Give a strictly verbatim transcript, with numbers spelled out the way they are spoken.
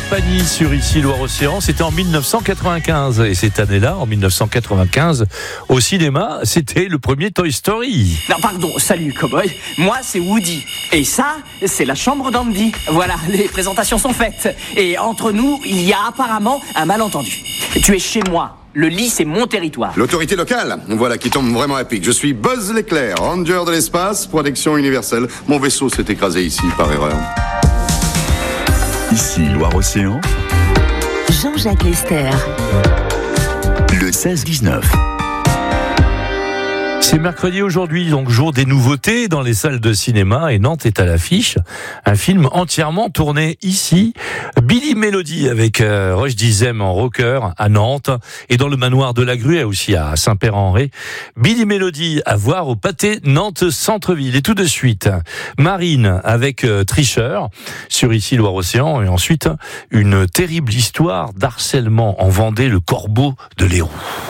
Trapani sur ici Loire-Océan, c'était en mille neuf cent quatre-vingt-quinze. Et cette année-là, en mille neuf cent quatre-vingt-quinze, au cinéma, c'était le premier Toy Story. Non, pardon, salut cowboy, moi c'est Woody. Et ça, c'est la chambre d'Andy. Voilà, les présentations sont faites. Et entre nous, il y a apparemment un malentendu. Tu es chez moi. Le lit, c'est mon territoire. L'autorité locale, voilà, qui tombe vraiment à pic. Je suis Buzz l'éclair, ranger de l'espace, protection universelle. Mon vaisseau s'est écrasé ici, par erreur. Ici, Loire-Océan. Jean-Jacques Lester. Le seize dix-neuf. C'est mercredi aujourd'hui, donc jour des nouveautés dans les salles de cinéma, et Nantes est à l'affiche. Un film entièrement tourné ici. Billy Mélodie avec euh, Roche Dizem en rocker à Nantes, et dans le manoir de la Grue aussi à Saint-Père-en-Retz. Billy Mélodie à voir au Pâté Nantes Centre-Ville. Et tout de suite, Marine avec euh, Tricheur sur ici Loire-Océan, et ensuite une terrible histoire d'harcèlement en Vendée, le corbeau de l'Héroux.